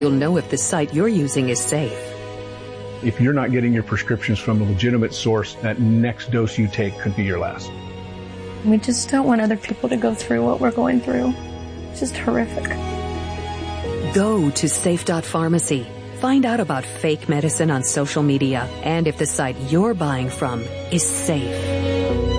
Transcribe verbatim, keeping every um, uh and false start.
You'll know if the site you're using is safe. If you're not getting your prescriptions from a legitimate source, that next dose you take could be your last. We just don't want other people to go through what we're going through. It's just horrific. Go to safe dot pharmacy. Find out about fake medicine on social media and if the site you're buying from is safe.